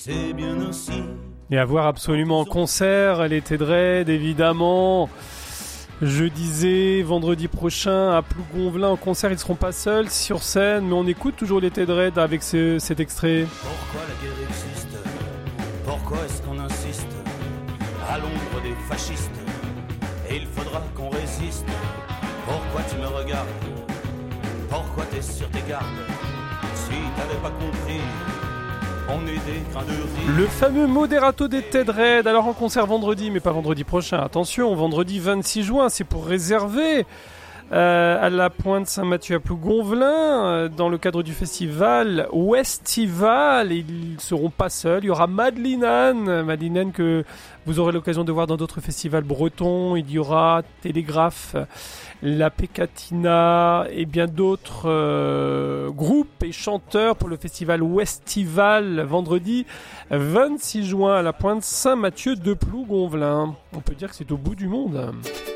c'est bien aussi. Et à voir absolument en concert, les Tédred, évidemment. Je disais vendredi prochain à Plougonvelin en concert, ils ne seront pas seuls sur scène, mais on écoute toujours les Tédred avec cet extrait. Pourquoi la guerre existe? Pourquoi est-ce qu'on insiste à l'ombre des fascistes? Et il faudra qu'on résiste. Pourquoi tu me regardes? Pourquoi t'es sur tes gardes? Si t'avais pas compris, on est des grains de riz. Le fameux Moderato des Tédred, alors en concert vendredi, mais pas vendredi prochain, attention, vendredi 26 juin, c'est pour réserver à la Pointe Saint-Mathieu à Plougonvelin, dans le cadre du festival Westival. Ils ne seront pas seuls, il y aura Madeleine Anne que vous aurez l'occasion de voir dans d'autres festivals bretons. Il y aura Télégraphe, La Pecatina et bien d'autres groupes et chanteurs pour le festival Westival vendredi 26 juin à la Pointe Saint-Mathieu de Plougonvelin. On peut dire que c'est au bout du monde.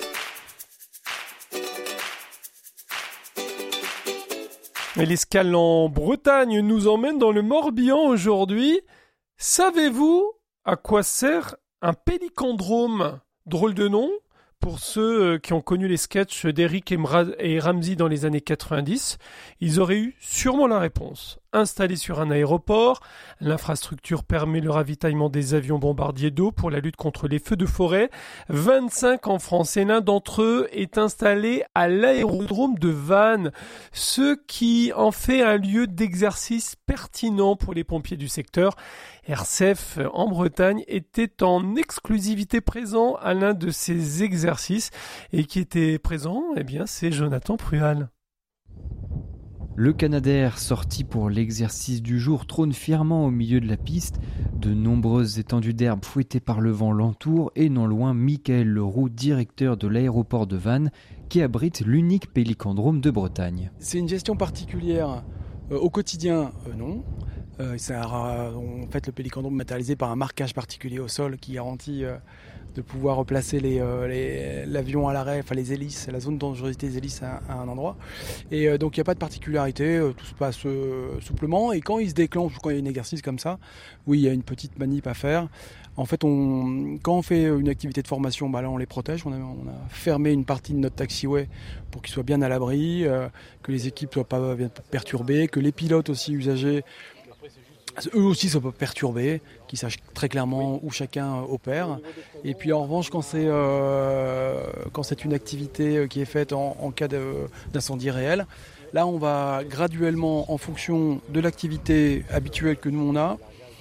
Et l'escale en Bretagne nous emmène dans le Morbihan aujourd'hui. Savez-vous à quoi sert un pélicandrome? Drôle de nom. Pour ceux qui ont connu les sketchs d'Eric et Ramsey dans les années 90, ils auraient eu sûrement la réponse. Installé sur un aéroport, l'infrastructure permet le ravitaillement des avions bombardiers d'eau pour la lutte contre les feux de forêt. 25 en France et l'un d'entre eux est installé à l'aérodrome de Vannes, ce qui en fait un lieu d'exercice pertinent pour les pompiers du secteur. RCF en Bretagne était en exclusivité présent à l'un de ces exercices et qui était présent, eh bien, c'est Jonathan Prual. Le Canadair, sorti pour l'exercice du jour, trône fièrement au milieu de la piste. De nombreuses étendues d'herbe fouettées par le vent l'entourent et non loin, Michael Leroux, directeur de l'aéroport de Vannes, qui abrite l'unique pélicandrome de Bretagne. C'est une gestion particulière au quotidien, non. En fait, le pélicandrome matérialisé par un marquage particulier au sol qui garantit de pouvoir replacer l'avion à l'arrêt, enfin les hélices, la zone de dangerosité des hélices à un endroit. Et donc il n'y a pas de particularité, tout se passe souplement. Et quand il se déclenche, quand il y a un exercice comme ça, oui, il y a une petite manip à faire. En fait, quand on fait une activité de formation, là on les protège. On a fermé une partie de notre taxiway pour qu'ils soient bien à l'abri, que les équipes ne soient pas perturbées, que les pilotes aussi usagers eux aussi ne soient pas perturbés, qu'ils sachent très clairement où chacun opère. Et puis en revanche, quand c'est une activité qui est faite en cas d'incendie réel, là on va graduellement, en fonction de l'activité habituelle que nous on a,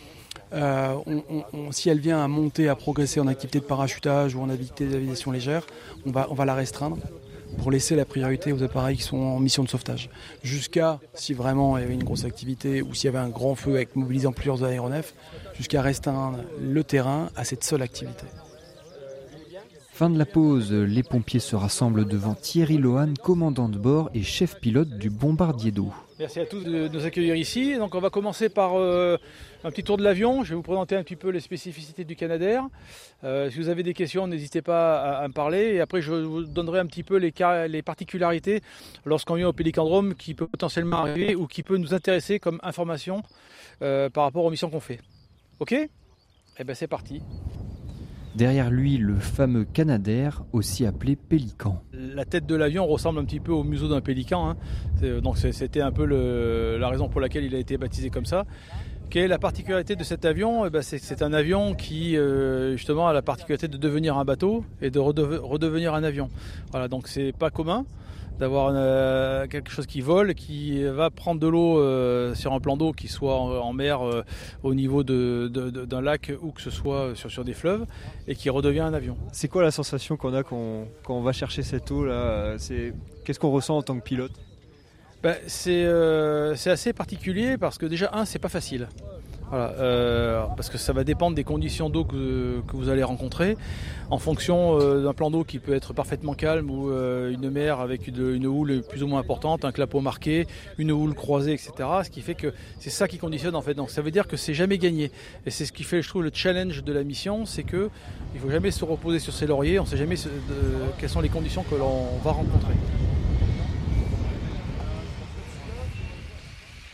si elle vient à monter, à progresser en activité de parachutage ou en activité d'aviation légère, on va la restreindre pour laisser la priorité aux appareils qui sont en mission de sauvetage. Jusqu'à, si vraiment il y avait une grosse activité ou s'il y avait un grand feu avec mobilisant plusieurs aéronefs, jusqu'à restreindre le terrain à cette seule activité. Fin de la pause, les pompiers se rassemblent devant Thierry Lohan, commandant de bord et chef pilote du bombardier d'eau. Merci à tous de nous accueillir ici. Donc on va commencer par un petit tour de l'avion. Je vais vous présenter un petit peu les spécificités du Canadair. Si vous avez des questions, n'hésitez pas à me parler. Et après, je vous donnerai un petit peu les particularités lorsqu'on vient au pélicandrome qui peut potentiellement arriver ou qui peut nous intéresser comme information par rapport aux missions qu'on fait. Ok ? Eh bien, c'est parti. Derrière lui, le fameux Canadair, aussi appelé pélican. La tête de l'avion ressemble un petit peu au museau d'un pélican. Donc c'était un peu la raison pour laquelle il a été baptisé comme ça. Quelle est la particularité de cet avion ? C'est un avion qui justement a la particularité de devenir un bateau et de redevenir un avion. Voilà, donc c'est pas commun d'avoir quelque chose qui vole, qui va prendre de l'eau sur un plan d'eau, qui soit en mer au niveau d'un lac ou que ce soit sur des fleuves, et qui redevient un avion. C'est quoi la sensation qu'on a quand on va chercher cette eau là ? Qu'est-ce qu'on ressent en tant que pilote ? C'est assez particulier parce que déjà, c'est pas facile. Voilà, parce que ça va dépendre des conditions d'eau que vous allez rencontrer en fonction d'un plan d'eau qui peut être parfaitement calme ou une mer avec une houle plus ou moins importante, un clapot marqué, une houle croisée, etc. Ce qui fait que c'est ça qui conditionne en fait. Donc ça veut dire que c'est jamais gagné. Et c'est ce qui fait, je trouve, le challenge de la mission, c'est que il faut jamais se reposer sur ses lauriers. On ne sait jamais quelles sont les conditions que l'on va rencontrer.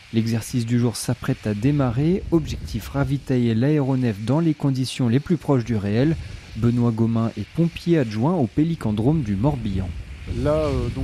L'exercice du jour s'apprête à démarrer. Objectif, ravitailler l'aéronef dans les conditions les plus proches du réel. Benoît Gomin est pompier adjoint au Pélicandrome du Morbihan. Là,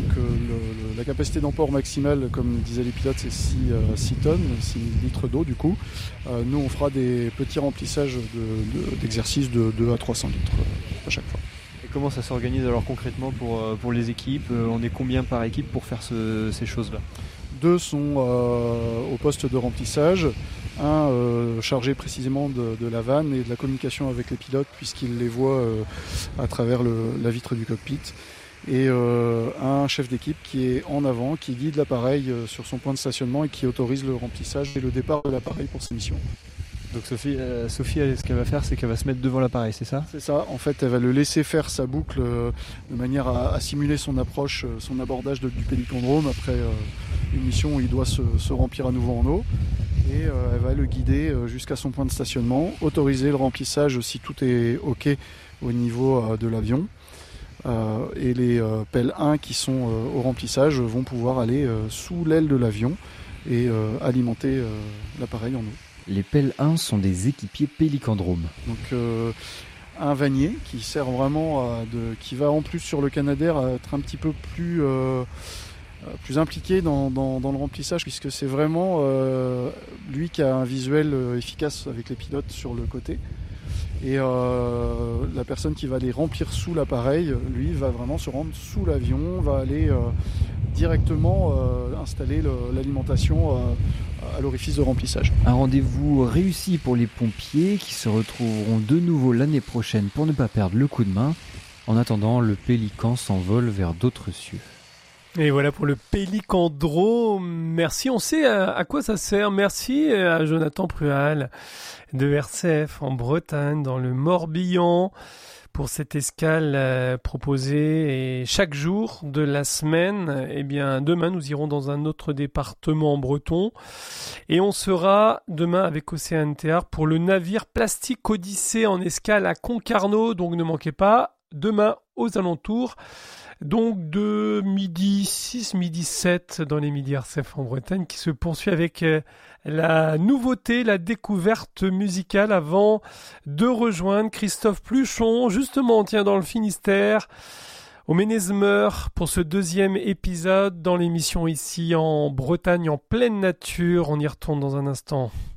la capacité d'emport maximale, comme disaient les pilotes, c'est 6 tonnes, 6 litres d'eau du coup. Nous, on fera des petits remplissages d'exercices de 2 à 300 litres à chaque fois. Et comment ça s'organise alors concrètement pour les équipes? On est combien par équipe pour faire ces choses-là? 2 sont au poste de remplissage, un chargé précisément de la vanne et de la communication avec les pilotes puisqu'il les voit à travers la vitre du cockpit, et un chef d'équipe qui est en avant, qui guide l'appareil sur son point de stationnement et qui autorise le remplissage et le départ de l'appareil pour ses missions. Donc Sophie, ce qu'elle va faire, c'est qu'elle va se mettre devant l'appareil, c'est ça? C'est ça, en fait elle va le laisser faire sa boucle de manière à simuler son approche, son abordage du Pélicandrome après une mission où il doit se remplir à nouveau en eau, et elle va le guider jusqu'à son point de stationnement, autoriser le remplissage si tout est ok au niveau de l'avion, et les pelles 1 qui sont au remplissage vont pouvoir aller sous l'aile de l'avion et alimenter l'appareil en eau. Les pelles 1 sont des équipiers Pélicandrome. Donc un vannier qui sert vraiment qui va en plus sur le Canadair à être un petit peu plus impliqué dans le remplissage, puisque c'est vraiment lui qui a un visuel efficace avec les pilotes sur le côté. Et la personne qui va les remplir sous l'appareil, lui, va vraiment se rendre sous l'avion, va aller directement installer l'alimentation à l'orifice de remplissage. Un rendez-vous réussi pour les pompiers qui se retrouveront de nouveau l'année prochaine pour ne pas perdre le coup de main. En attendant, le Pélican s'envole vers d'autres cieux. Et voilà pour le Pélicandrome. Merci, on sait à quoi ça sert. Merci à Jonathan Prual de RCF en Bretagne, dans le Morbihan, pour cette escale proposée. Et chaque jour de la semaine, eh bien, demain, nous irons dans un autre département breton. Et on sera demain avec Océan Théâtre pour le navire Plastique Odyssée en escale à Concarneau. Donc ne manquez pas, demain aux alentours. Donc de midi 6, midi 7 dans les midis RCF en Bretagne, qui se poursuit avec la nouveauté, la découverte musicale, avant de rejoindre Christophe Pluchon, justement dans le Finistère, au Ménezmer, pour ce deuxième épisode dans l'émission ici en Bretagne, en pleine nature. On y retourne dans un instant.